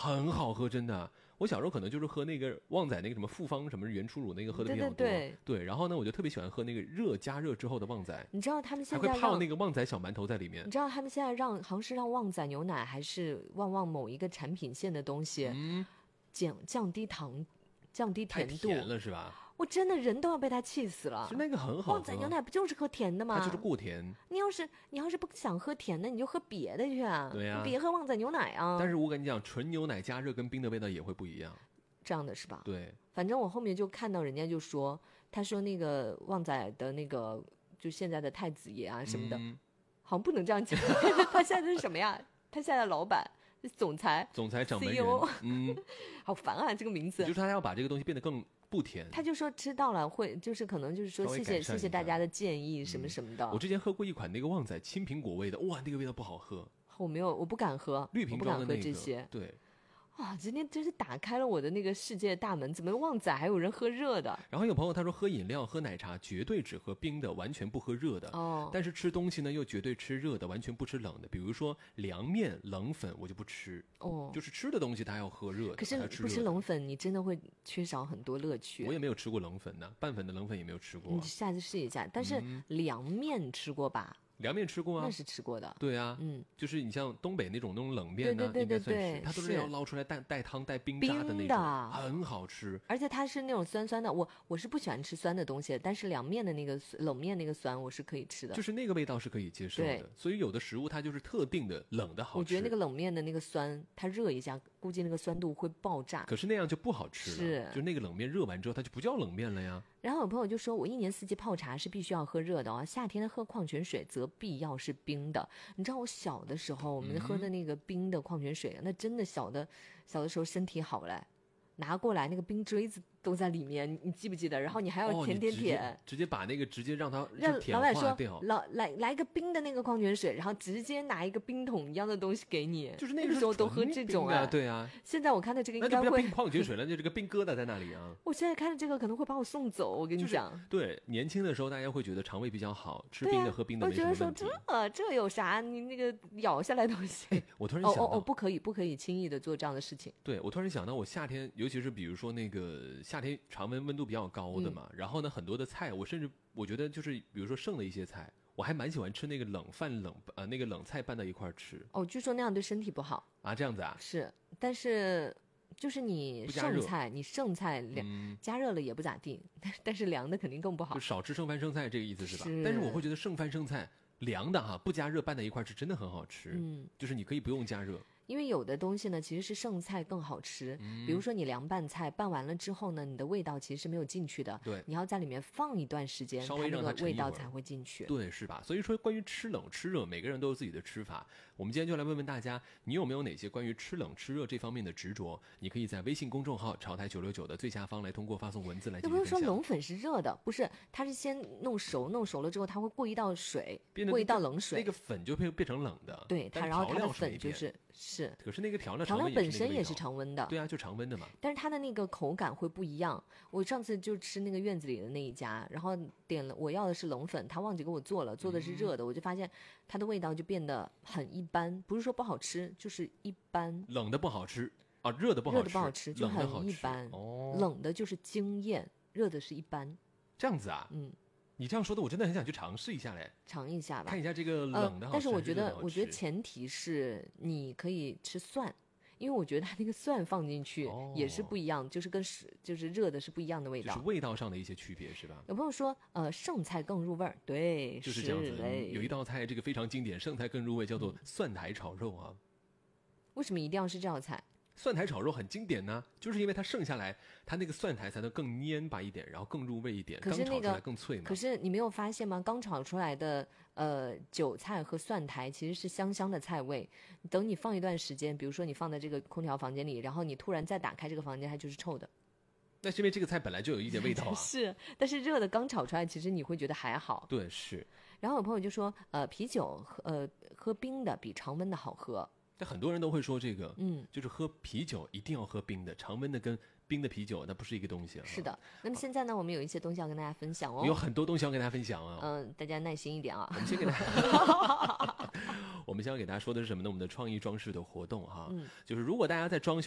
很好喝，真的。我小时候可能就是喝那个旺仔那个什么复方什么原初乳那个喝的比较多， 对。 然后呢，我就特别喜欢喝那个加热之后的旺仔。 你知道他们现在还会泡那个旺仔小馒头在里面。 你知道他们现在好像是让旺仔牛奶还是旺某一个产品线的东西，降低糖、降低甜度， 太甜了是吧？ 我真的人都要被他气死了。 是那个很好喝， 旺仔牛奶不就是喝甜的吗？ 它就是过甜。 你要是不想喝甜的，你就喝别的去啊。 对啊， 你别喝旺仔牛奶啊。 但是我跟你讲，纯牛奶加热跟冰的味道也会不一样。 这样的是吧？ 对。 反正我后面就看到人家就说，他说那个旺仔的那个就现在的太子爷啊什么的，好像不能这样讲。他现在是什么呀？他现在的老板。总裁掌门人 CEO 好烦啊这个名字。 就是他要把这个东西变得更不甜。 他就说吃到了会就是可能就是说谢谢大家的建议什么什么的。 我之前喝过一款那个旺仔青苹果味的，哇，那个味道不好喝。 我不敢喝绿瓶装的那个， 我不敢喝这些。 对。 今天真是打开了我的那个世界大门，怎么旺仔还有人喝热的？ 然后有朋友他说喝饮料喝奶茶绝对只喝冰的，完全不喝热的。但是吃东西呢又绝对吃热的，完全不吃冷的。比如说凉面冷粉我就不吃。就是吃的东西他要喝热的。 可是不吃冷粉你真的会缺少很多乐趣。 我也没有吃过冷粉呢，拌粉的冷粉也没有吃过。 你下次试一下。但是凉面吃过吧？ 凉面吃过啊， 那是吃过的。 对啊，就是你像东北那种冷面呢，应该算是它都是要捞出来带汤带冰渣的那种，很好吃。 而且它是那种酸酸的，我是不喜欢吃酸的东西，但是凉面的那个冷面那个酸我是可以吃的， 就是那个味道是可以接受的。所以有的食物它就是特定的冷的好吃。 我觉得那个冷面的那个酸，它热一下，估计那个酸度会爆炸。 可是那样就不好吃了，就那个冷面热完之后，它就不叫冷面了呀。 然后有朋友就说，我一年四季泡茶是必须要喝热的哦，夏天喝矿泉水则必要是冰的。你知道我小的时候，我们喝的那个冰的矿泉水，那真的小的时候身体好了，拿过来那个冰锥子都在里面，你记不记得？然后你还要舔， 直接把那个让它老板说来一个冰的那个矿泉水，然后直接拿一个冰桶一样的东西给你， 就是那个时候都喝这种啊，对啊。 现在我看到这个应该会， 那就不要冰矿泉水了，就这个冰疙瘩在那里啊。 我现在看到这个可能会把我送走，我跟你讲。 对，年轻的时候大家会觉得肠胃比较好，吃冰的喝冰的没什么问题。 我觉得说这有啥？你那个咬下来东西。 我突然想到， 不可以轻易的做这样的事情。 对，我突然想到，我夏天，尤其是比如说那个夏天常温度比较高的嘛，然后呢，很多的菜，我觉得就是比如说剩的一些菜，我还蛮喜欢吃那个冷饭那个冷菜拌到一块吃。 据说那样对身体不好啊，这样子啊？ 是，但是就是你剩菜加热了也不咋地，但是凉的肯定更不好。 就少吃剩饭剩菜这个意思是吧？但是我会觉得剩饭剩菜凉的不加热拌在一块吃真的很好吃。就是你可以不用加热。 因为有的东西呢其实是剩菜更好吃，比如说你凉拌菜拌完了之后呢，你的味道其实是没有进去的， 对， 你要在里面放一段时间， 稍微让它味道才会进去， 对，是吧？所以说关于吃冷吃热，每个人都有自己的吃法。我们今天就来问问大家，你有没有哪些关于吃冷吃热这方面的执着？你可以在微信公众号潮台969的最下方来通过发送文字来进行分享。 有没有说冷粉是热的？不是，它是先弄熟了之后，它会过一道水，过一道冷水， 那个粉就变成冷的。 对，然后它的粉是， 可是那个调料本身也是常温的。 对啊，就常温的嘛。 但是它的那个口感会不一样。我上次就吃那个院子里的那一家，然后点了我要的是冷粉，他忘记给我做的是热的，我就发现它的味道就变得很一般，不是说不好吃，就是一般。 冷的不好吃啊，热的不好吃， 就很一般。冷的就是惊艳，热的是一般。 这样子啊？你这样说的，我真的很想去尝试一下嘞， 尝一下吧， 看一下这个冷的好吃。 但是我觉得前提是你可以吃蒜，因为我觉得它那个蒜放进去也是不一样，就是就是热的是不一样的味道， 就是味道上的一些区别，是吧？ 有朋友说，剩菜更入味儿，对， 就是这样子。有一道菜这个非常经典，剩菜更入味，叫做蒜苔炒肉啊。 为什么一定要是这道菜？ 蒜苔炒肉很经典呢，就是因为它剩下来，它那个蒜苔才能更蔫巴一点，然后更入味一点， 刚炒出来更脆嘛。 可是你没有发现吗？刚炒出来的韭菜和蒜苔其实是香香的菜味，等你放一段时间，比如说你放在这个空调房间里，然后你突然再打开这个房间，它就是臭的。 那是因为这个菜本来就有一点味道啊。 是，但是热的刚炒出来，其实你会觉得还好。 对，是。 然后有朋友就说，啤酒喝冰的比常温的好喝。 但很多人都会说这个，就是喝啤酒一定要喝冰的，常温的跟冰的啤酒那不是一个东西啊。 是的，那么现在呢，我们有一些东西要跟大家分享哦。 有很多东西要跟大家分享啊。 大家耐心一点啊。 我们先给大家，我们先要给大家说的是什么呢？我们的创意装饰的活动哈，就是如果大家在装修